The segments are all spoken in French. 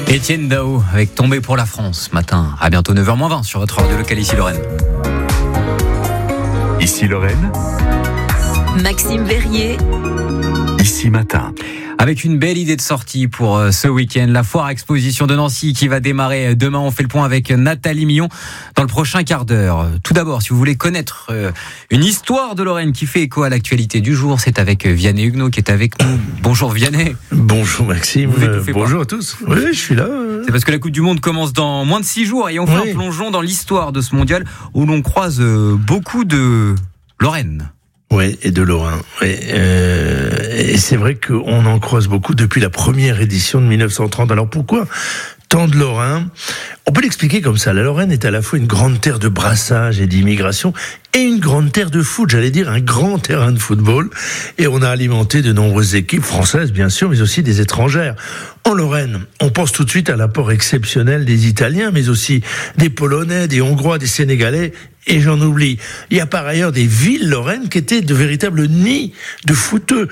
Étienne Dao avec Tombé pour la France matin. À bientôt 9h-20 sur votre radio locale ici Lorraine. Ici Lorraine. Maxime Verrier. Ici matin. Avec une belle idée de sortie pour ce week-end, la foire exposition de Nancy qui va démarrer demain. On fait le point avec Nathalie Millon dans le prochain quart d'heure. Tout d'abord, si vous voulez connaître une histoire de Lorraine qui fait écho à l'actualité du jour, c'est avec Vianney Huguenot qui est avec nous. Bonjour Vianney. Bonjour Maxime, bonjour à tous. Oui, je suis là. C'est parce que la Coupe du Monde commence dans moins de 6 jours et on fait un plongeon dans l'histoire de ce mondial où l'on croise beaucoup de Lorraine. Oui, et de Lorrain. Et c'est vrai qu'on en croise beaucoup depuis la première édition de 1930. Alors pourquoi tant de Lorrains? On peut l'expliquer comme ça. La Lorraine est à la fois une grande terre de brassage et d'immigration et une grande terre de foot, j'allais dire un grand terrain de football. Et on a alimenté de nombreuses équipes françaises, bien sûr, mais aussi des étrangères. En Lorraine, on pense tout de suite à l'apport exceptionnel des Italiens, mais aussi des Polonais, des Hongrois, des Sénégalais. Et j'en oublie. Il y a par ailleurs des villes lorraines qui étaient de véritables nids de footeux.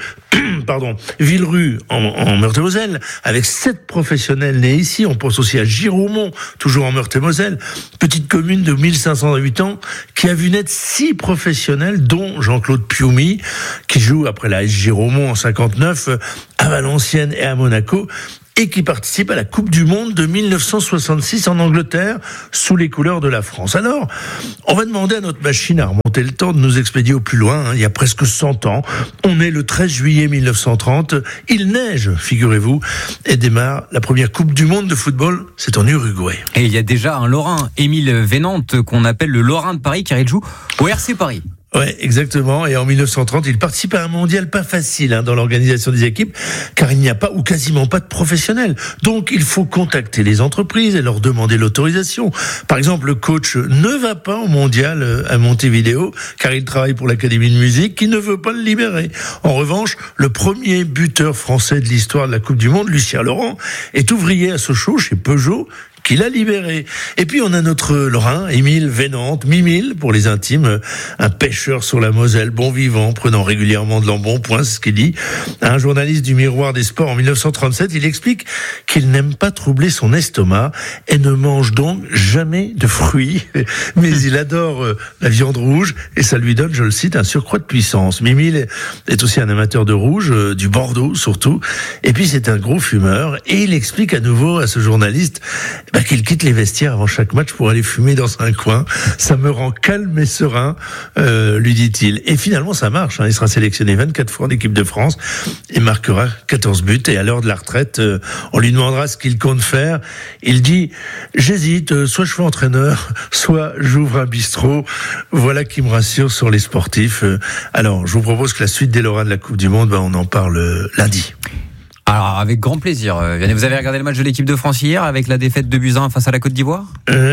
Villerue en Meurthe-et-Moselle, avec 7 professionnels nés ici. On pense aussi à Giraumont, toujours en Meurthe-et-Moselle. Petite commune de 1500 habitants qui a vu naître 6 professionnels, dont Jean-Claude Pioumi, qui joue après la AS Giraumont en 59, à Valenciennes et à Monaco, et qui participe à la Coupe du Monde de 1966 en Angleterre, sous les couleurs de la France. Alors, on va demander à notre machine à remonter le temps de nous expédier au plus loin, il y a presque 100 ans. On est le 13 juillet 1930, il neige, figurez-vous, et démarre la première Coupe du Monde de football, c'est en Uruguay. Et il y a déjà un Lorrain, Émile Vénante, qu'on appelle le Lorrain de Paris, car il joue au RC Paris. Ouais, exactement. Et en 1930, il participe à un mondial pas facile dans l'organisation des équipes, car il n'y a pas ou quasiment pas de professionnels. Donc, il faut contacter les entreprises et leur demander l'autorisation. Par exemple, le coach ne va pas au mondial à Montevideo, car il travaille pour l'Académie de musique, qui ne veut pas le libérer. En revanche, le premier buteur français de l'histoire de la Coupe du Monde, Lucien Laurent, est ouvrier à Sochaux, chez Peugeot, qui l'a libéré. Et puis on a notre Lorrain, Émile Vénante, Mimile pour les intimes, un pêcheur sur la Moselle, bon vivant, prenant régulièrement de l'embonpoint, c'est ce qu'il dit. Un journaliste du Miroir des Sports en 1937, il explique qu'il n'aime pas troubler son estomac et ne mange donc jamais de fruits, mais il adore la viande rouge et ça lui donne, je le cite, un surcroît de puissance. Mimile est aussi un amateur de rouge, du Bordeaux surtout, et puis c'est un gros fumeur, et il explique à nouveau à ce journaliste qu'il quitte les vestiaires avant chaque match pour aller fumer dans un coin. Ça me rend calme et serein, lui dit-il. Et finalement, ça marche. Il sera sélectionné 24 fois en équipe de France et marquera 14 buts. Et à l'heure de la retraite, on lui demandera ce qu'il compte faire. Il dit, j'hésite, soit je fais entraîneur, soit j'ouvre un bistrot. Voilà qui me rassure sur les sportifs. Alors, je vous propose que la suite des Lorrains de la Coupe du Monde, on en parle lundi. Alors, avec grand plaisir. Vous avez regardé le match de l'équipe de France hier avec la défaite de Buzyn face à la Côte d'Ivoire ?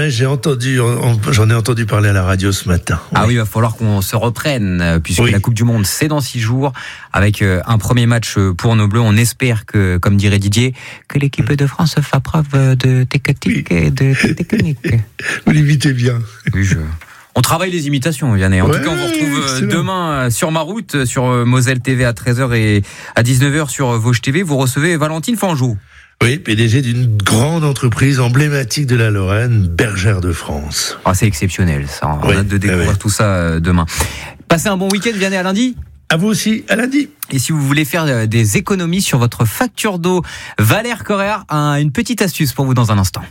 J'en ai entendu parler à la radio ce matin. Ah oui, il va falloir qu'on se reprenne puisque la Coupe du Monde, c'est dans 6 jours avec un premier match pour nos Bleus. On espère que, comme dirait Didier, que l'équipe de France fasse preuve de technique et de technique. Vous l'imitez bien. Oui, on travaille les imitations, Vianney. En tout cas, on vous retrouve demain sur ma route, sur Moselle TV à 13h et à 19h sur Vosges TV. Vous recevez Valentine Fanjou. Oui, PDG d'une grande entreprise emblématique de la Lorraine, Bergère de France. Ah, c'est exceptionnel, ça. On a hâte de découvrir tout ça demain. Passez un bon week-end, Vianney, à lundi. À vous aussi, à lundi. Et si vous voulez faire des économies sur votre facture d'eau, Valère Correa a une petite astuce pour vous dans un instant.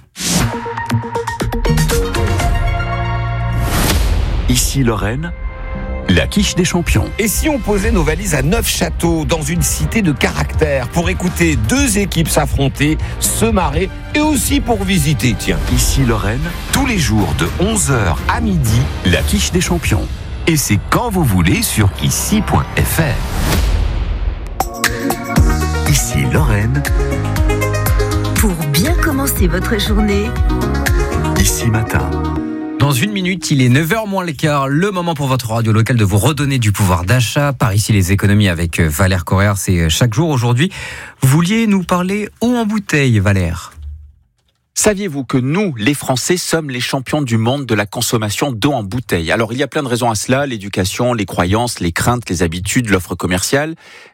Ici Lorraine, la quiche des champions. Et si on posait nos valises à Neufchâteau, dans une cité de caractère, pour écouter 2 équipes s'affronter, se marrer et aussi pour visiter, tiens. Ici Lorraine, tous les jours de 11h à midi, la quiche des champions. Et c'est quand vous voulez sur ici.fr. Ici Lorraine. Pour bien commencer votre journée, Ici matin. Dans 1 minute, il est 9h moins le quart, le moment pour votre radio locale de vous redonner du pouvoir d'achat. Par ici, les économies avec Valère Correa, c'est chaque jour aujourd'hui. Vous vouliez nous parler eau en bouteille, Valère ? Saviez-vous que nous, les Français, sommes les champions du monde de la consommation d'eau en bouteille ? Alors, il y a plein de raisons à cela, l'éducation, les croyances, les craintes, les habitudes, l'offre commerciale.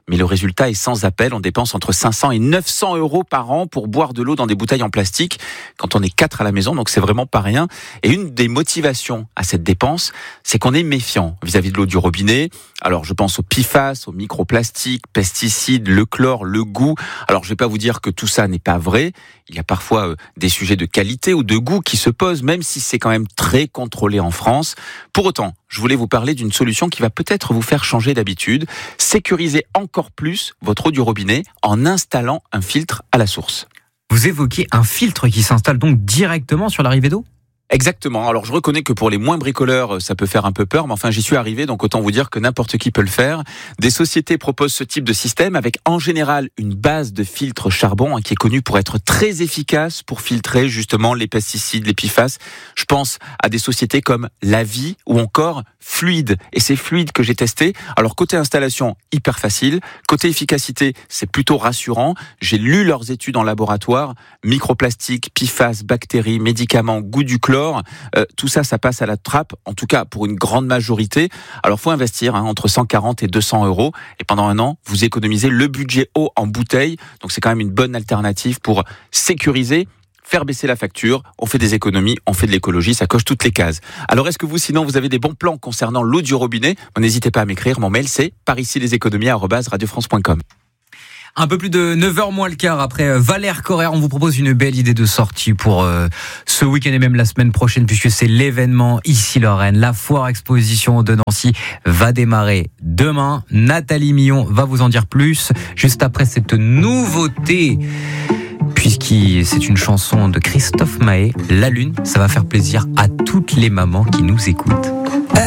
mais le résultat est sans appel. On dépense entre 500 et 900 euros par an pour boire de l'eau dans des bouteilles en plastique quand on est 4 à la maison, donc c'est vraiment pas rien. Et une des motivations à cette dépense, c'est qu'on est méfiant vis-à-vis de l'eau du robinet. Alors je pense aux PFAS, aux microplastiques, pesticides, le chlore, le goût. Alors je vais pas vous dire que tout ça n'est pas vrai. Il y a parfois des sujets de qualité ou de goût qui se posent, même si c'est quand même très contrôlé en France. Pour autant, je voulais vous parler d'une solution qui va peut-être vous faire changer d'habitude. Sécuriser encore plus votre eau du robinet en installant un filtre à la source. Vous évoquez un filtre qui s'installe donc directement sur l'arrivée d'eau ? Exactement. Alors je reconnais que pour les moins bricoleurs, ça peut faire un peu peur, mais enfin j'y suis arrivé, donc autant vous dire que n'importe qui peut le faire. Des sociétés proposent ce type de système avec en général une base de filtre charbon qui est connue pour être très efficace pour filtrer justement les pesticides, les PFAS. Je pense à des sociétés comme Lavie ou encore Fluide. Et c'est Fluide que j'ai testé. Alors côté installation, hyper facile. Côté efficacité, c'est plutôt rassurant. J'ai lu leurs études en laboratoire. Microplastiques, PFAS, bactéries, médicaments, goût du chlore. Tout ça, ça passe à la trappe, en tout cas pour une grande majorité. Alors faut investir entre 140 et 200 euros. Et pendant un an, vous économisez le budget eau en bouteille. Donc c'est quand même une bonne alternative pour sécuriser, faire baisser la facture. On fait des économies, on fait de l'écologie, ça coche toutes les cases. Alors est-ce que vous, sinon, vous avez des bons plans concernant l'eau du robinet ? N'hésitez pas à m'écrire. Mon mail, c'est paricileséconomies@radiofrance.com. Un peu plus de 9h moins le quart après Valère Correr, on vous propose une belle idée de sortie pour ce week-end et même la semaine prochaine, puisque c'est l'événement ici Lorraine. La foire exposition de Nancy va démarrer demain. Nathalie Millon va vous en dire plus juste après cette nouveauté, puisque c'est une chanson de Christophe Maé, La Lune. Ça va faire plaisir à toutes les mamans qui nous écoutent.